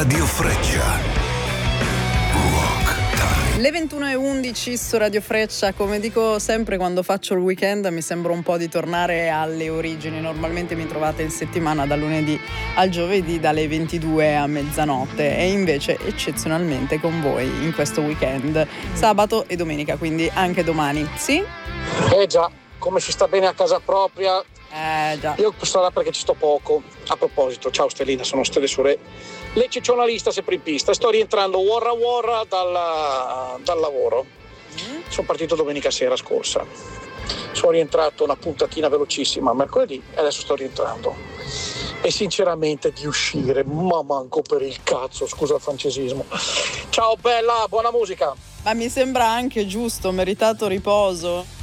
Radio Freccia. Le 21:11 su Radio Freccia. Come dico sempre quando faccio il weekend, mi sembra un po' di tornare alle origini. Normalmente mi trovate in settimana dal lunedì al giovedì dalle 22 a mezzanotte, e invece eccezionalmente con voi in questo weekend sabato e domenica, quindi anche domani. Sì? Già, come si sta bene a casa propria. Già. Io sarà perché ci sto poco. A proposito, ciao Stellina, sono Stelle Sure, le ciccionalista sempre in pista. Sto rientrando warra dal lavoro. Sono partito domenica sera scorsa. Sono rientrato una puntatina velocissima mercoledì e adesso sto rientrando. E sinceramente di uscire, ma manco per il cazzo, scusa il francesismo. Ciao bella, buona musica. Ma mi sembra anche giusto, meritato riposo.